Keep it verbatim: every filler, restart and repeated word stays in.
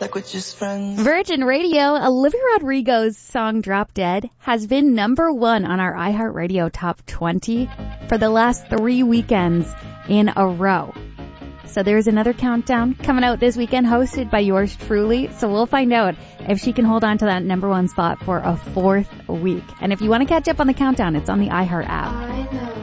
like we're just friends. Virgin Radio, Olivia Rodrigo's song Drop Dead has been number one on our iHeartRadio Top twenty for the last three weekends in a row. So there's another countdown coming out this weekend hosted by yours truly. So we'll find out if she can hold on to that number one spot for a fourth week. And if you want to catch up on the countdown, it's on the iHeart app.